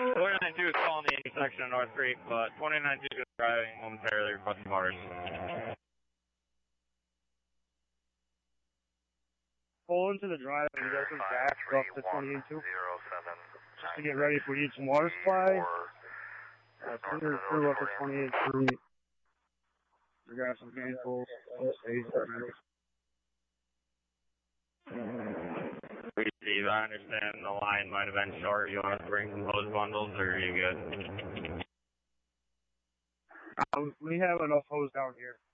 292 is calling the intersection of North Creek, but 292 is driving momentarily across the borders. Pull into the drive and get some back up to 282. Just to get ready if we need some water supply. Send your crew up to 283. We got some handfuls of space. Steve, I understand the line might have been short. You want us to bring some hose bundles, or are you good? We have enough hose down here.